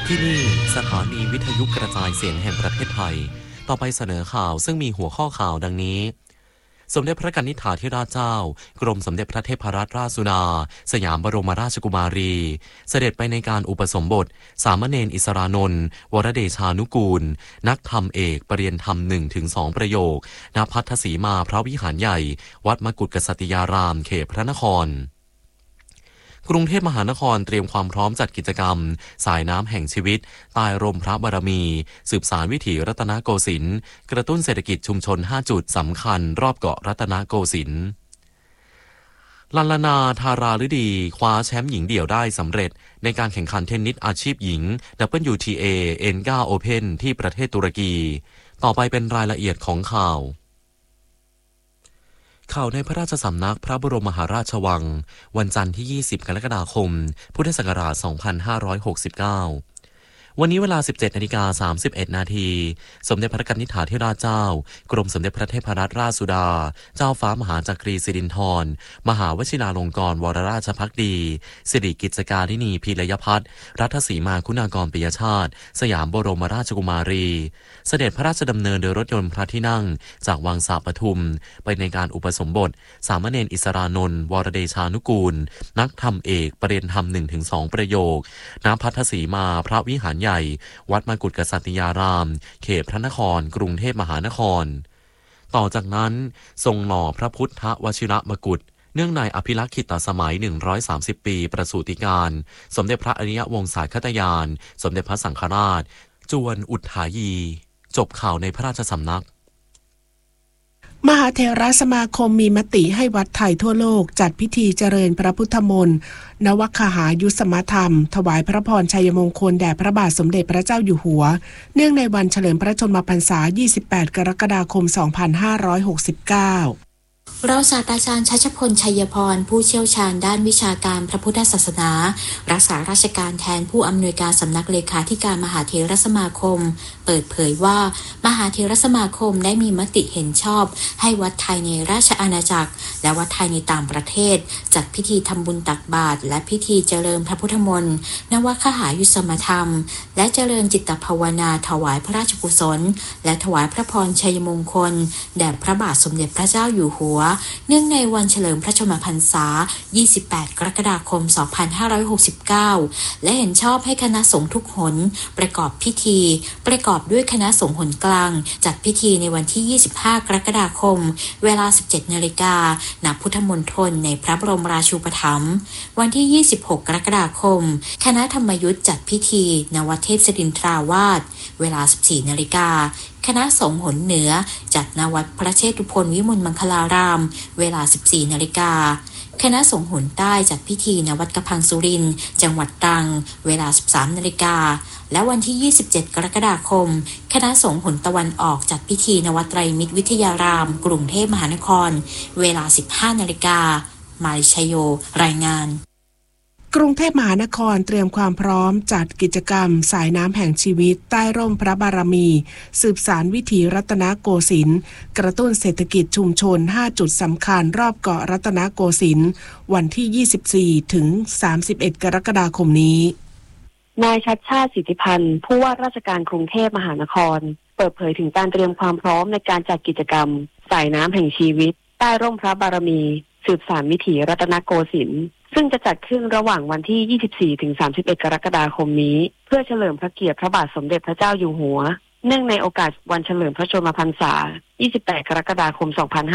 ที่นี่สถานีวิทยุกระจายเสียงแห่งประเทศไทยต่อไปเสนอข่าวซึ่งมีหัวข้อข่าวดังนี้สมเด็จพระกนิษฐาธิราชเจ้ากรมสมเด็จพระเทพรัตนราชสุดาสยามบรมราชกุมารีเสด็จไปในการอุปสมบทสามเณรอิสรานนท์วรเดชานุกูลนักธรรมเอกปรริญญาธรรม 1-2 ประโยคณพัทธสีมาพระวิหารใหญ่วัดมกุฏกษัตริยารามเขตพระนครกรุงเทพมหานครเตรียมความพร้อมจัดกิจกรรมสายน้ำแห่งชีวิตใต้ร่มพระบารมีสืบสานวิถีรัตนโกสินทร์กระตุ้นเศรษฐกิจชุมชน5จุดสำคัญรอบเกาะรัตนโกสินทร์ลัลลนาธาราฤดีคว้าแชมป์หญิงเดี่ยวได้สำเร็จในการแข่งขันเทนนิสอาชีพหญิง WTA Enga Open ที่ประเทศตุรกีต่อไปเป็นรายละเอียดของข่าวในพระราชสำนักพระบรมมหาราชวังวันจันทร์ที่ 20 กรกฎาคม พุทธศักราช 2569 วันนี้เวลา 17:31 นาทีสมเด็จพระกนิษฐาธิราชเจ้ากรมสมเด็จพระเทพรัตนราชสุดาเจ้าฟ้ามหาจักรีสิรินธรมหาวชิราลงกรณ์วรราชภักดีสิริกิจการินีพีรยพัฒน์รัตสีมาคุณากรปิยชาติสยามบรมราชกุมารีเสด็จพระราชดำเนินโดยรถยนต์พระที่นั่งจากวังสาปทุมไปในการอุปสมบทสามเณรอิสรานนท์วรเดชานุกูลนักธรรมเอกปรริญญาธรรม 1-2 ประโยคณพัทธสีมาพระวิหารใหญ่วัดมกุฏกษัตริยารามเขตพระนครกรุงเทพมหานครต่อจากนั้นทรงหล่อพระพุทธวชิรมกุฏเนื่องในอภิลักษิตสมัย130ปีประสูติการสมเด็จพระอริยวงศาคตยานสมเด็จพระสังฆราชจวนอุทายีจบข่าวในพระราชสำนักมหาเถรสมาคมมีมติให้วัดไทยทั่วโลกจัดพิธีเจริญพระพุทธมนต์นวคหายุสมธรรมถวายพระพรชัยมงคลแด่พระบาทสมเด็จพระเจ้าอยู่หัวเนื่องในวันเฉลิมพระชนมพรรษา28 กรกฎาคม 2569 รองศาสตราจารย์ชัชพลชัยพรผู้เชี่ยวชาญด้านวิชาการพระพุทธศาสนารักษาราชการแทนผู้อำนวยการสำนักเลขาธิการมหาเถรสมาคมเปิดเผยว่ามหาเถรสมาคมได้มีมติเห็นชอบให้วัดไทยในราชอาณาจักรและวัดไทยในต่างประเทศจัดพิธีทำบุญตักบาตรและพิธีเจริญพระพุทธมนต์นวคหายุสมธรรมและเจริญจิตภาวนาถวายพระราชกุศลและถวายพระพรชัยมงคลแด่พระบาทสมเด็จพระเจ้าอยู่หัวเนื่องในวันเฉลิมพระชนมพรรษา28 กรกฎาคม 2569และเห็นชอบให้คณะสงฆ์ทุกหนประกอบพิธีประกอบด้วยคณะสงฆ์หนกลางจัดพิธีในวันที่ 25 กรกฎาคมเวลา 17 นาฬิกาณพุทธมณฑลในพระบรมราชูปถัมภ์วันที่ 26 กรกฎาคมคณะธรรมยุทธจัดพิธีณวัดเทพศิรินทราวาสเวลา 14 นาฬิกาคณะสงฆ์หนเหนือจัดณวัดพระเชตุพนวิมลมังคลารามเวลา 14 นาฬิกาคณะสงฆ์หนใต้จัดพิธีณวัดกระพังสุรินทร์จังหวัดตรังเวลา 13 นาฬิกาและวันที่ 27 กรกฎาคมคณะสงฆ์หนตะวันออกจัดพิธีณวัดไตรมิตรวิทยารามกรุงเทพมหานครเวลา 15 นาฬิกามาริชโยรายงานกรุงเทพมหานครเตรียมความพร้อมจัดกิจกรรมสายน้ำแห่งชีวิตใต้ร่มพระบารมีสืบสานวิถีรัตนโกสินทร์กระตุ้นเศรษฐกิจชุมชน5จุดสำคัญรอบเกาะรัตนโกสินทร์วันที่ 24 ถึง 31 กรกฎาคมนี้นายชัชชาติสิทธิพันธ์ผู้ว่าราชการกรุงเทพมหานครเปิดเผยถึงการเตรียมความพร้อมในการจัดกิจกรรมสายน้ำแห่งชีวิตใต้ร่มพระบารมีสืบสานวิถีรัตนโกสินทร์ซึ่งจะจัดขึ้นระหว่างวันที่ 24 ถึง 31 กรกฎาคมนี้เพื่อเฉลิมพระเกียรติพระบาทสมเด็จพระเจ้าอยู่หัวเนื่องในโอกาสวันเฉลิมพระชนมพรรษา28 กรกฎาคม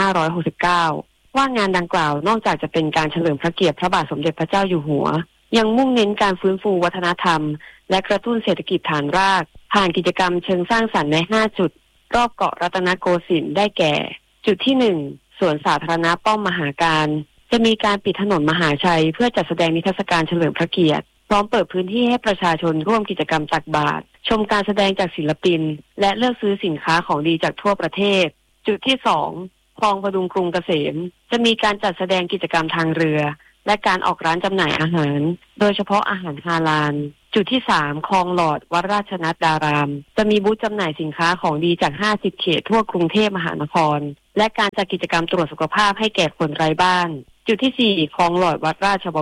2569ว่างานดังกล่าวนอกจากจะเป็นการเฉลิมพระเกียรติพระบาทสมเด็จพระเจ้าอยู่หัวยังมุ่งเน้นการฟื้นฟูวัฒนธรรมและกระตุ้นเศรษฐกิจฐานรากผ่านกิจกรรมเชิงสร้างสรรค์ใน5จุดรอบเกาะรัตนโกสินทร์ได้แก่จุดที่1สวนสาธารณะป้อมมหาการจะมีการปิดถนนมหาชัยเพื่อจัดแสดงนิทรรศการเฉลิมพระเกียรติพร้อมเปิดพื้นที่ให้ประชาชนร่วมกิจกรรมตักบาตรชมการแสดงจากศิลปินและเลือกซื้อสินค้าของดีจากทั่วประเทศจุดที่2คลองพดุงกรุงเกษมจะมีการจัดแสดงกิจกรรมทางเรือและการออกร้านจำหน่ายอาหารโดยเฉพาะอาหารฮาลาลจุดที่3คลองหลอดวัดราชนัดดารามจะมีบูธจำหน่ายสินค้าของดีจาก50เขตทั่วกรุงเทพมหานครและการจัดกิจกรรมตรวจสุขภาพให้แก่คนไร้บ้านจุดที่4คลองหลอดวัดราชบพิตร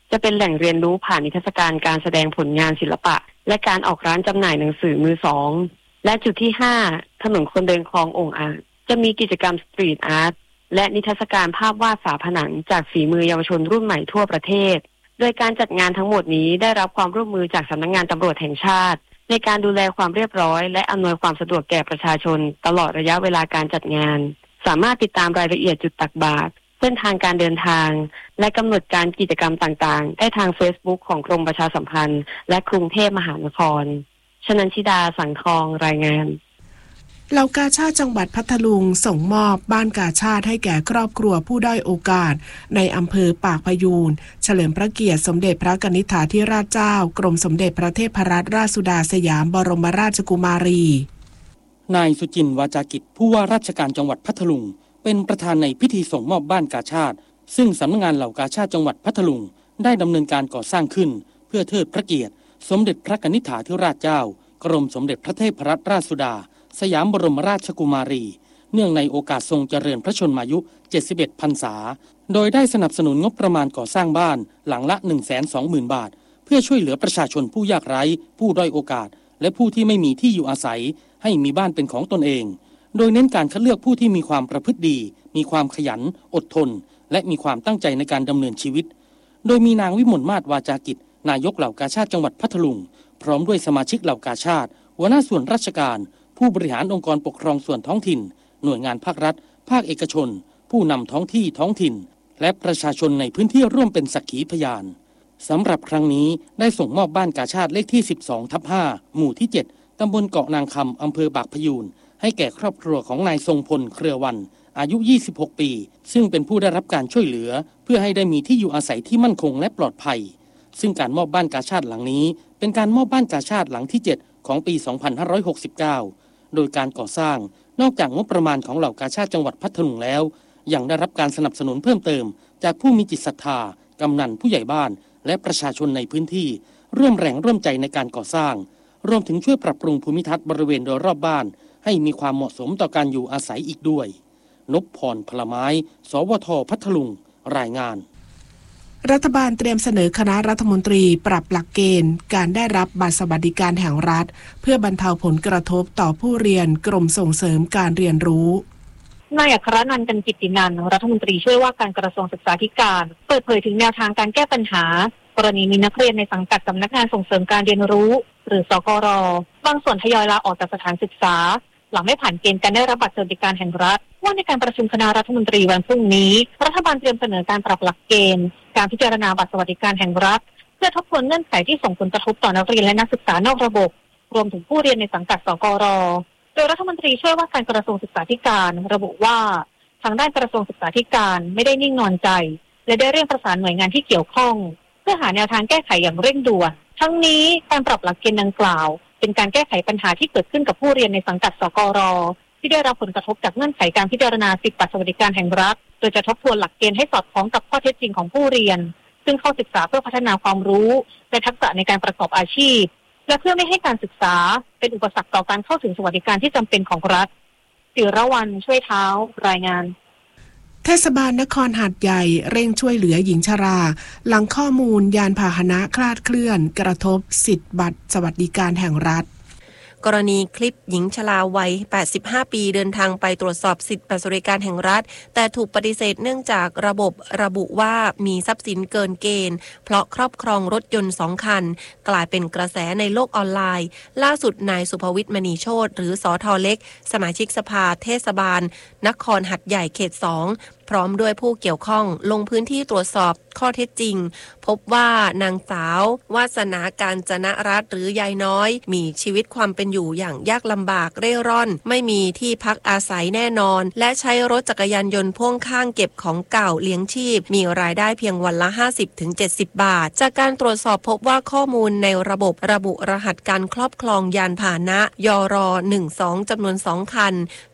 จะเป็นแหล่งเรียนรู้ผ่านนิทรรศการการแสดงผลงานศิลปะและการออกร้านจำหน่ายหนังสือมือสองและจุดที่5ถนนคนเดินคลององอ่างจะมีกิจกรรมสตรีทอาร์ตและนิทรรศการภาพวาดฝาผนังจากฝีมือเยาวชนรุ่นใหม่ทั่วประเทศโดยการจัดงานทั้งหมดนี้ได้รับความร่วมมือจากสำนักงานตำรวจแห่งชาติในการดูแลความเรียบร้อยและอำนวยความสะดวกแก่ประชาชนตลอดระยะเวลาการจัดงานสามารถติดตามรายละเอียดจุดตักบาตรเส้นทางการเดินทางและกำหนดการกิจกรรมต่างๆได้ทาง Facebook ของกรมประชาสัมพันธ์และกรุงเทพมหานครชนันชิดาสังทองรายงานเหล่ากาชาดจังหวัดพัทลุงส่งมอบบ้านกาชาดให้แก่ครอบครัวผู้ด้อยโอกาสในอำเภอปากพยูนเฉลิมพระเกียรติสมเด็จพระกนิษฐาธิราชเจ้ากรมสมเด็จพระเทพรัตนราชสุดาสยามบรมราชกุมารีนายสุจินต์วาจากิจผู้ว่าราชการจังหวัดพัทลุงเป็นประธานในพิธีส่งมอบบ้านกาชาดซึ่งสำนักงานเหล่ากาชาดจังหวัดพัทลุงได้ดำเนินการก่อสร้างขึ้นเพื่อเทิดพระเกียรติสมเด็จพระกนิษฐาธิราชเจ้ากรมสมเด็จพระเทพรัตนราชสุดาสยามบรมราชกุมารีเนื่องในโอกาสทรงเจริญพระชนมายุ71พรรษาโดยได้สนับสนุนงบประมาณก่อสร้างบ้านหลังละ 120,000 บาทเพื่อช่วยเหลือประชาชนผู้ยากไร้ผู้ด้อยโอกาสและผู้ที่ไม่มีที่อยู่อาศัยให้มีบ้านเป็นของตนเองโดยเน้นการคัดเลือกผู้ที่มีความประพฤติดีมีความขยันอดทนและมีความตั้งใจในการดำเนินชีวิตโดยมีนางวิมลมาศวาจากิจนายกเหล่ากาชาดจังหวัดพัทลุงพร้อมด้วยสมาชิกเหล่ากาชาดหัวหน้าส่วนราชการผู้บริหารองค์กรปกครองส่วนท้องถิ่นหน่วยงานภาครัฐภาคเอกชนผู้นำท้องที่ท้องถิ่นและประชาชนในพื้นที่ร่วมเป็นสักขีพยานสำหรับครั้งนี้ได้ส่งมอบบ้านกาชาดเลขที่ 12/5 หมู่ที่ 7 ตำบลเกาะนางคำอำเภอปากพยูนให้แก่ครอบครัวของนายทรงพลเครือวันอายุ 26 ปีซึ่งเป็นผู้ได้รับการช่วยเหลือเพื่อให้ได้มีที่อยู่อาศัยที่มั่นคงและปลอดภัยซึ่งการมอบบ้านกาชาดหลังนี้เป็นการมอบบ้านกาชาดหลังที่ 7 ของปี 2569 โดยการก่อสร้างนอกจากงบประมาณของเหล่ากาชาดจังหวัดพัทลุงแล้วยังได้รับการสนับสนุนเพิ่มเติมจากผู้มีจิตศรัทธากำนันผู้ใหญ่บ้านและประชาชนในพื้นที่ร่วมแรงร่วมใจในการก่อสร้างรวมถึงช่วยปรับปรุงภูมิทัศน์บริเวณโดยรอบบ้านให้มีความเหมาะสมต่อการอยู่อาศัยอีกด้วยนพพรพลไม้สวท.พัทลุงรายงานรัฐบาลเตรียมเสนอคณะรัฐมนตรีปรับหลักเกณฑ์การได้รับบัตรสวัสดิการแห่งรัฐเพื่อบรรเทาผลกระทบต่อผู้เรียนกรมส่งเสริมการเรียนรู้นายอัครนันท์ กันกิตตินันท์รัฐมนตรีช่วยว่าการกระทรวงศึกษาธิการเปิดเผยถึงแนวทางการแก้ปัญหากรณีมีนักเรียนในสังกัดสำนักงานส่งเสริมการเรียนรู้หรือสกร.บางส่วนทยอยลาออกจากสถานศึกษาหลังไม่ผ่านเกณฑ์การได้รับบัตรสวัสดิการแห่งรัฐว่าในการประชุมคณะรัฐมนตรีวันพรุ่งนี้รัฐบาลเตรียมเสนอการปรับหลักเกณฑ์การพิจารณาบัตรสวัสดิการแห่งรัฐเพื่อทบทวนเงื่อนไขที่ส่งผลกระทบต่อนักเรียนและนักศึกษานอกระบบรวมถึงผู้เรียนในสังกัดสกร.โดยรัฐมนตรีช่วยว่าการกระทรวงศึกษาธิการระบุว่าทางด้านกระทรวงศึกษาธิการไม่ได้นิ่งนอนใจและได้เร่งประสานหน่วยงานที่เกี่ยวข้องเพื่อหาแนวทางแก้ไขอย่างเร่งด่วนทั้งนี้การปรับหลักเกณฑ์ดังกล่าวเป็นการแก้ไขปัญหาที่เกิดขึ้นกับผู้เรียนในสังกัดสกร.ที่ได้รับผลกระทบจากเงื่อนไขการพิจารณาสิทธิบัตรสวัสดิการแห่งรัฐโดยจะทบทวนหลักเกณฑ์ให้สอดคล้องกับข้อเท็จจริงของผู้เรียนซึ่งเข้าศึกษาเพื่อพัฒนาความรู้และทักษะในการประกอบอาชีพและเพื่อไม่ให้การศึกษาเป็นอุปสรรคต่อการเข้าถึงสวัสดิการที่จำเป็นของรัฐศิรวรรณช่วยเท้ารายงานเทศบาลนครหาดใหญ่เร่งช่วยเหลือหญิงชราหลังข้อมูลยานพาหนะคลาดเคลื่อนกระทบสิทธิบัตรสวัสดิการแห่งรัฐกรณีคลิปหญิงชราวัย 85 ปีเดินทางไปตรวจสอบสิทธิบัตรสวัสดิการแห่งรัฐแต่ถูกปฏิเสธเนื่องจากระบบระบุว่ามีทรัพย์สินเกินเกณฑ์เพราะครอบครองรถยนต์ 2 คันกลายเป็นกระแสในโลกออนไลน์ล่าสุดนายสุภวิทย์มณีโชติหรือสท.เล็กสมาชิกสภาเทศบาลนครหัดใหญ่เขต 2พร้อมด้วยผู้เกี่ยวข้องลงพื้นที่ตรวจสอบข้อเท็จจริงพบว่านางสาววาสนาการจนรัตน์หรือยายน้อยมีชีวิตความเป็นอยู่อย่างยากลำบากเร่ร่อนไม่มีที่พักอาศัยแน่นอนและใช้รถจักรยานยนต์พ่วงข้างเก็บของเก่าเลี้ยงชีพมีรายได้เพียงวันละ 50-70 บาทจากการตรวจสอบพบว่าข้อมูลในระบบระบุรหัสการครอบครองยานพาหนะยร 12 จำนวน 2 คัน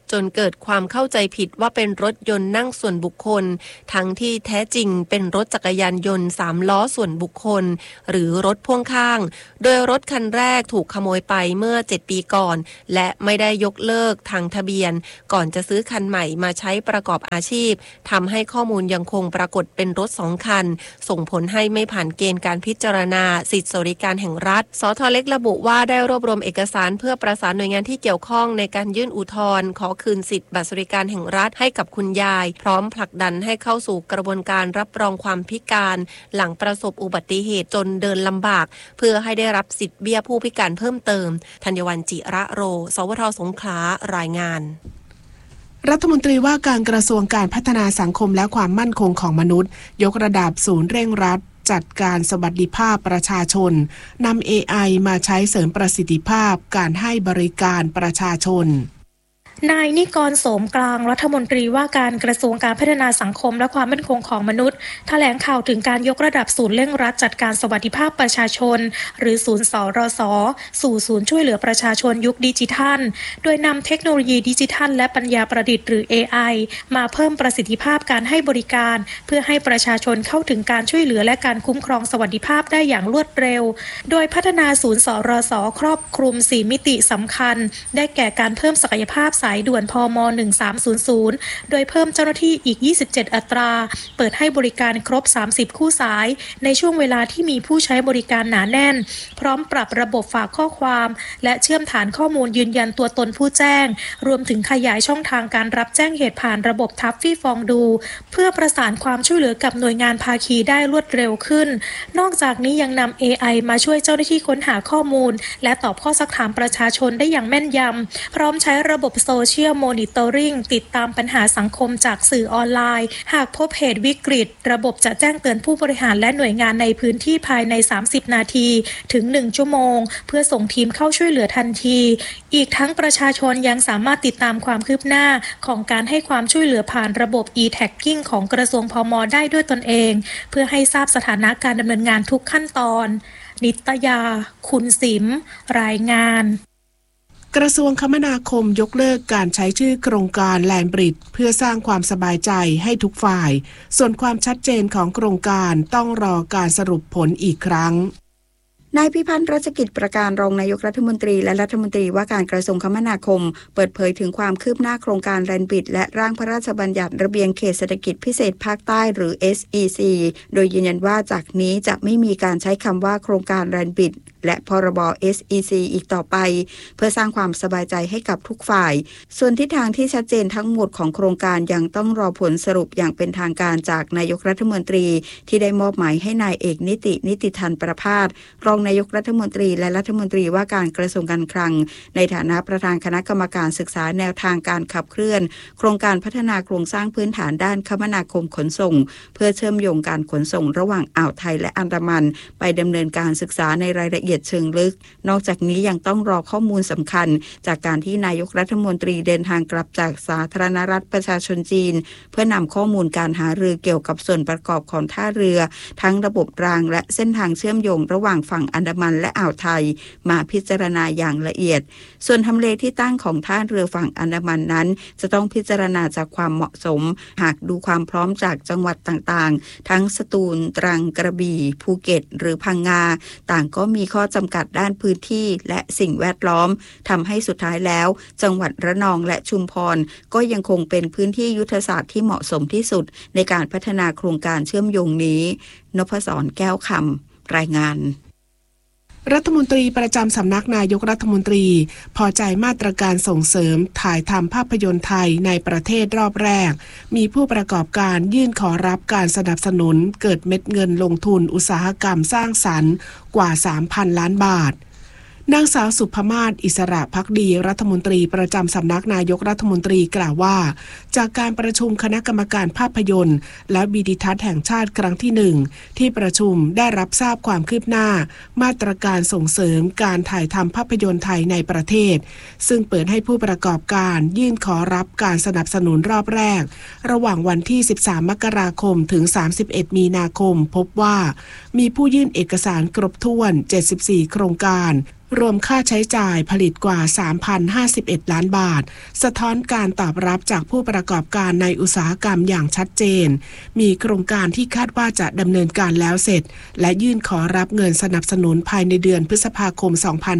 จนเกิดความเข้าใจผิดว่าเป็นรถยนต์นั่งส่วนบุคคลทั้งที่แท้จริงเป็นรถจักรยานยนต์3ล้อส่วนบุคคลหรือรถพ่วงข้างโดยรถคันแรกถูกขโมยไปเมื่อ7 ปีก่อนและไม่ได้ยกเลิกทางทะเบียนก่อนจะซื้อคันใหม่มาใช้ประกอบอาชีพทำให้ข้อมูลยังคงปรากฏเป็นรถ2 คันส่งผลให้ไม่ผ่านเกณฑ์การพิจารณาสิทธิสวัสดิการแห่งรัฐสท.เล็กระบุว่าได้รวบรวมเอกสารเพื่อประสานหน่วยงานที่เกี่ยวข้องในการยื่นอุทธรณ์ขอคืนสิทธิบัตรสวัสดิการแห่งรัฐให้กับคุณยายพร้อมผลักดันให้เข้าสู่กระบวนการรับรองความพิการหลังประสบอุบัติเหตุจนเดินลำบากเพื่อให้ได้รับสิทธิเบี้ยผู้พิการเพิ่มเติมธัญวรรณ จิระโร สวท.สงขลารายงานรัฐมนตรีว่าการกระทรวงการพัฒนาสังคมและความมั่นคงของมนุษย์ยกระดับศูนย์เร่งรัดจัดการสวัสดิภาพประชาชนนำ AI มาใช้เสริมประสิทธิภาพการให้บริการประชาชนนายนิกร โสมกลางรัฐมนตรีว่าการกระทรวงการพัฒนาสังคมและความมั่นคงของมนุษย์แถลงข่าวถึงการยกระดับศูนย์เร่งรัดจัดการสวัสดิภาพประชาชนหรือศูนย์สรส.สู่ศูนย์ช่วยเหลือประชาชนยุคดิจิทัลโดยนำเทคโนโลยีดิจิทัลและปัญญาประดิษฐ์หรือ AI มาเพิ่มประสิทธิภาพการให้บริการเพื่อให้ประชาชนเข้าถึงการช่วยเหลือและการคุ้มครองสวัสดิภาพได้อย่างรวดเร็วโดยพัฒนาศูนย์สรส.ครอบคลุม4มิติสำคัญได้แก่การเพิ่มศักยภาพสายด่วนพม1300โดยเพิ่มเจ้าหน้าที่อีก27อัตราเปิดให้บริการครบ30คู่สายในช่วงเวลาที่มีผู้ใช้บริการหนาแน่นพร้อมปรับระบบฝากข้อความและเชื่อมฐานข้อมูลยืนยันตัวตนผู้แจ้งรวมถึงขยายช่องทางการรับแจ้งเหตุผ่านระบบทัฟฟี่ฟองดูเพื่อประสานความช่วยเหลือกับหน่วยงานภาคีได้รวดเร็วขึ้นนอกจากนี้ยังนำ AI มาช่วยเจ้าหน้าที่ค้นหาข้อมูลและตอบข้อซักถามประชาชนได้อย่างแม่นยำพร้อมใช้ระบบโซเชียลมอนิเตอริ่งติดตามปัญหาสังคมจากสื่อออนไลน์หากพบเหตุวิกฤตระบบจะแจ้งเตือนผู้บริหารและหน่วยงานในพื้นที่ภายใน30นาทีถึง1ชั่วโมงเพื่อส่งทีมเข้าช่วยเหลือทันทีอีกทั้งประชาชนยังสามารถติดตามความคืบหน้าของการให้ความช่วยเหลือผ่านระบบ e-tagging ของกระทรวงพม.ได้ด้วยตนเองเพื่อให้ทราบสถานะการดำเนินงานทุกขั้นตอนนิตยาคุณสิมรายงานกระทรวงคมนาคมยกเลิกการใช้ชื่อโครงการแลนบริดจ์เพื่อสร้างความสบายใจให้ทุกฝ่ายส่วนความชัดเจนของโครงการต้องรอการสรุปผลอีกครั้งนายพิพัฒน์รัชกิจประการรองนายกรัฐมนตรีและรัฐมนตรีว่าการกระทรวงคมนาคมเปิดเผยถึงความคืบหน้าโครงการแลนบริดจ์และร่างพระราชบัญญัติระเบียงเขตเศรษฐกิจพิเศษภาคใต้หรือ SEC โดยยืนยันว่าจากนี้จะไม่มีการใช้คำว่าโครงการแลนบริดจ์และพรบ SEC อีกต่อไปเพื่อสร้างความสบายใจให้กับทุกฝ่ายส่วนทิศทางที่ชัดเจนทั้งหมดของโครงการยังต้องรอผลสรุปอย่างเป็นทางการจากนายกรัฐมนตรีที่ได้มอบหมายให้นายเอกนิติธันประภาสรองนายกรัฐมนตรีและรัฐมนตรีว่าการกระทรวงการคลังในฐานะประธานคณะกรรมการศึกษาแนวทางการขับเคลื่อนโครงการพัฒนาโครงสร้างพื้นฐานด้านคมนาคมขนส่งเพื่อเชื่อมโยงการขนส่งระหว่างอ่าวไทยและอันดามันไปดำเนินการศึกษาในรายละเอียดเชิงลึกนอกจากนี้ยังต้องรอข้อมูลสำคัญจากการที่นายกรัฐมนตรีเดินทางกลับจากสาธารณรัฐประชาชนจีนเพื่อนำข้อมูลการหารือเกี่ยวกับส่วนประกอบของท่าเรือทั้งระบบรางและเส้นทางเชื่อมโยงระหว่างฝั่งอันดามันและอ่าวไทยมาพิจารณาอย่างละเอียดส่วนทำเลที่ตั้งของท่าเรือฝั่งอันดามันนั้นจะต้องพิจารณาจากความเหมาะสมหากดูความพร้อมจากจังหวัดต่างๆทั้งสตูลตรังกระบี่ภูเก็ตหรือพังงาต่างก็มีข้อจำกัดด้านพื้นที่และสิ่งแวดล้อมทำให้สุดท้ายแล้วจังหวัดระนองและชุมพรก็ยังคงเป็นพื้นที่ยุทธศาสตร์ที่เหมาะสมที่สุดในการพัฒนาโครงการเชื่อมโยงนี้นพศรแก้วคำรายงานรัฐมนตรีประจำสำนักนายกรัฐมนตรีพอใจมาตรการส่งเสริมถ่ายทำภาพยนตร์ไทยในประเทศรอบแรกมีผู้ประกอบการยื่นขอรับการสนับสนุนเกิดเม็ดเงินลงทุนอุตสาหกรรมสร้างสรรค์กว่า 3,000 ล้านบาทนางสาวสุภมาศอิสระภักดีรัฐมนตรีประจำสำนักนายกรัฐมนตรีกล่าวว่าจากการประชุมคณะกรรมการภาพยนตร์และวิดิทัศน์แห่งชาติครั้งที่1ที่ประชุมได้รับทราบความคืบหน้ามาตรการส่งเสริมการถ่ายทำภาพยนตร์ไทยในประเทศซึ่งเปิดให้ผู้ประกอบการยื่นขอรับการสนับสนุนรอบแรกระหว่างวันที่13มกราคมถึง31มีนาคมพบว่ามีผู้ยื่นเอกสารครบถ้วน74โครงการรวมค่าใช้จ่ายผลิตกว่า 3,051 ล้านบาทสะท้อนการตอบรับจากผู้ประกอบการในอุตสาหกรรมอย่างชัดเจนมีโครงการที่คาดว่าจะดำเนินการแล้วเสร็จและยื่นขอรับเงินสนับสนุนภายในเดือนพฤษภาคม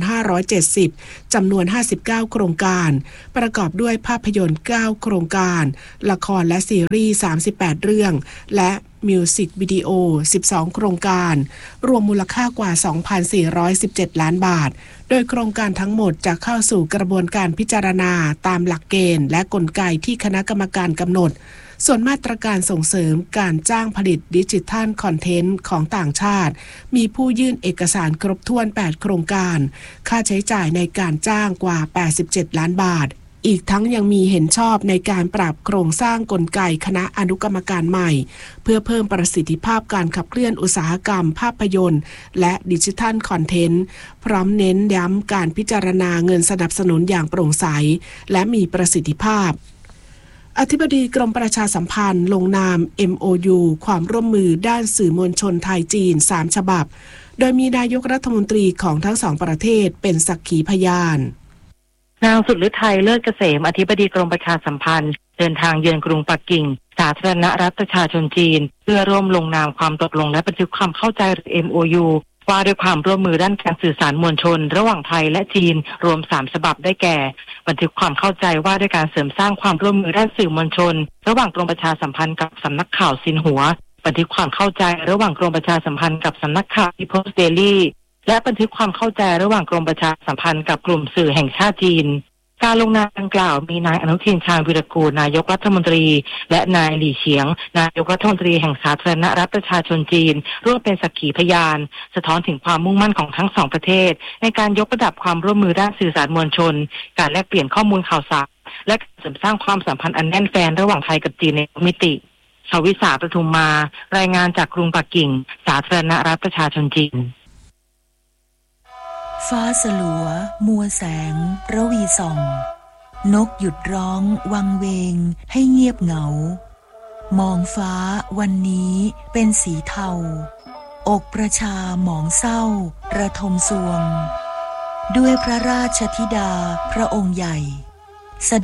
2570 จำนวน 59 โครงการประกอบด้วยภาพยนตร์ 9 โครงการละครและซีรีส์ 38 เรื่องและมิวสิกวิดีโอ 12 โครงการรวมมูลค่ากว่า 2,417 ล้านบาทโดยโครงการทั้งหมดจะเข้าสู่กระบวนการพิจารณาตามหลักเกณฑ์และกลไกที่คณะกรรมการกำหนดส่วนมาตรการส่งเสริมการจ้างผลิตดิจิทัลคอนเทนต์ของต่างชาติมีผู้ยื่นเอกสารครบถ้วน 8 โครงการค่าใช้จ่ายในการจ้างกว่า 87 ล้านบาทอีกทั้งยังมีเห็นชอบในการปรับโครงสร้างกลไกคณะอนุกรรมการใหม่เพื่อเพิ่มประสิทธิภาพการขับเคลื่อนอุตสาหกรรมภาพยนตร์และดิจิทัลคอนเทนต์พร้อมเน้นย้ำการพิจารณาเงินสนับสนุนอย่างโปร่งใสและมีประสิทธิภาพอธิบดีกรมประชาสัมพันธ์ลงนาม MOU ความร่วมมือด้านสื่อมวลชนไทยจีน 3 ฉบับโดยมีนายกรัฐมนตรีของทั้งสองประเทศเป็นสักขีพยานนางสุดฤทัยเลิศเกษมอธิบดีกรมประชาสัมพันธ์เดินทางเยือนกรุงปักกิ่งสาธารณรัฐประชาชนจีนเพื่อร่วมลงนามความตกลงและบันทึกความเข้าใจ MOU ว่าด้วยความร่วมมือด้านการสื่อสารมวลชนระหว่างไทยและจีนรวม3ฉบับได้แก่บันทึกความเข้าใจว่าด้วยการเสริมสร้างความร่วมมือด้านสื่อมวลชนระหว่างกรมประชาสัมพันธ์กับสำนักข่าวซินหัวบันทึกความเข้าใจระหว่างกรมประชาสัมพันธ์กับสำนักข่าว People's Daily และบันทึกความเข้าใจระหว่างกรมประชาสัมพันธ์กับกลุ่มสื่อแห่งชาติจีนการลงนามดังกล่าวมีนายอนุทินชาญวิรากูลนายกรัฐมนตรีและนายหลี่เฉียงนายกรัฐมนตรีแห่งสาธารณรัฐประชาชนจีนร่วมเป็นสักขีพยานสะท้อนถึงความมุ่งมั่นของทั้งสองประเทศในการยกระดับความร่วมมือด้านสื่อสารมวลชนการแลกเปลี่ยนข้อมูลข่าวสารและเสริมสร้างความสัมพันธ์อันแน่นแฟ้นระหว่างไทยกับจีนในมิติชวิสาประทุมมารายงานจากกรุงปักกิ่งสาธารณรัฐประชาชนจีนฟ้าสลัวมัวแสงระวีส่องนกหยุดร้องวังเวงให้เงียบเหงามองฟ้าวันนี้เป็นสีเทาอกประชาหมองเศร้าระทมสวงด้วยพระราชธิดาพระองค์ใหญ่